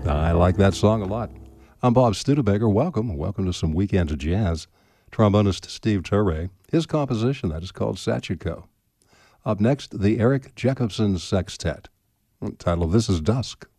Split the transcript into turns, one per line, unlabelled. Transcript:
I like that song a lot. I'm Bob Studebaker. Welcome to some Weekend Jazz. Trombonist Steve Turre. His composition, that is called Sachiko. Up next, the Eric Jacobson Sextet. The title of this is Dusk.